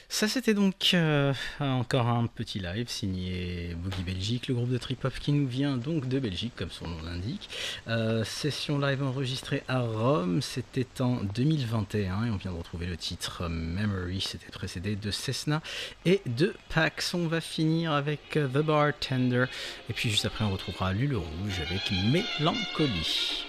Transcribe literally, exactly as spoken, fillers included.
Ça, c'était donc euh, encore un petit live signé Boogie Belgique, le groupe de trip-hop qui nous vient donc de Belgique, comme son nom l'indique. Euh, session live enregistrée à Rome, c'était en deux mille vingt et un et on vient de retrouver le titre Memory, c'était précédé de Cessna et de Pax. On va finir avec The Bartender et puis juste après on retrouvera Lule Rouge avec Mélancolie.